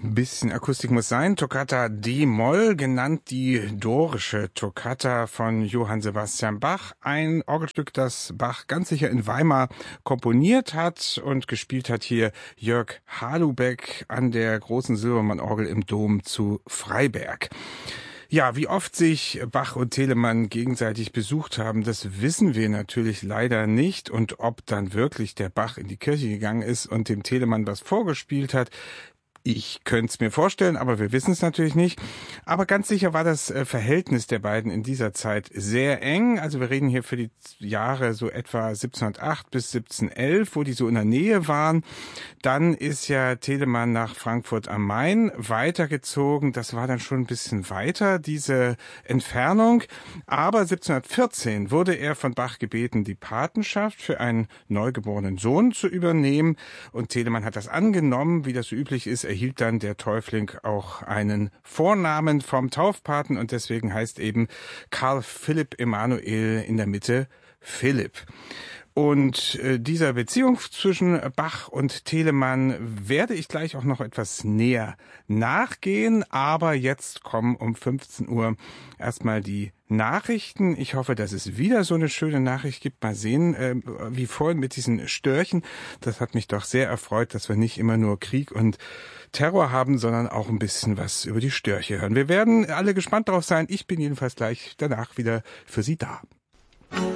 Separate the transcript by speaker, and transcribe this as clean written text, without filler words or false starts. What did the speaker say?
Speaker 1: Ein bisschen Akustik muss sein. Toccata D-Moll, genannt die Dorische Toccata von Johann Sebastian Bach. Ein Orgelstück, das Bach ganz sicher in Weimar komponiert hat, und gespielt hat hier Jörg Halubeck an der großen Silbermann-Orgel im Dom zu Freiberg. Ja, wie oft sich Bach und Telemann gegenseitig besucht haben, das wissen wir natürlich leider nicht. Und ob dann wirklich der Bach in die Kirche gegangen ist und dem Telemann was vorgespielt hat, ich könnte es mir vorstellen, aber wir wissen es natürlich nicht. Aber ganz sicher war das Verhältnis der beiden in dieser Zeit sehr eng. Also wir reden hier für die Jahre so etwa 1708 bis 1711, wo die so in der Nähe waren. Dann ist ja Telemann nach Frankfurt am Main weitergezogen. Das war dann schon ein bisschen weiter, diese Entfernung. Aber 1714 wurde er von Bach gebeten, die Patenschaft für einen neugeborenen Sohn zu übernehmen. Und Telemann hat das angenommen, wie das so üblich ist. Erhielt dann der Täufling auch einen Vornamen vom Taufpaten, und deswegen heißt eben Karl Philipp Emanuel in der Mitte Philipp. Und dieser Beziehung zwischen Bach und Telemann werde ich gleich auch noch etwas näher nachgehen. Aber jetzt kommen um 15 Uhr erstmal die Nachrichten. Ich hoffe, dass es wieder so eine schöne Nachricht gibt. Mal sehen, wie vorhin mit diesen Störchen. Das hat mich doch sehr erfreut, dass wir nicht immer nur Krieg und Terror haben, sondern auch ein bisschen was über die Störche hören. Wir werden alle gespannt darauf sein. Ich bin jedenfalls gleich danach wieder für Sie da.